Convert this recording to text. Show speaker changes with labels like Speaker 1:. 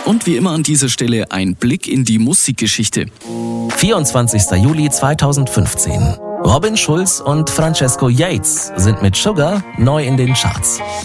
Speaker 1: Und wie immer an dieser Stelle ein Blick in die Musikgeschichte.
Speaker 2: 24. Juli 2015. Robin Schulz und Francesco Yates sind mit Sugar neu in den Charts.